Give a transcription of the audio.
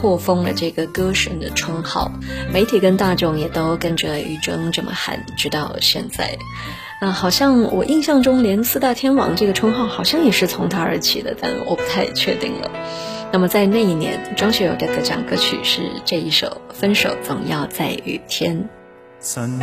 获封了这个歌神的称号，媒体跟大众也都跟着于铮这么喊，直到现在。好像我印象中连四大天王这个称号好像也是从他而起的，但我不太确定了。那么在那一年，张学友的得奖歌曲是这一首《分手总要在雨天》。 曾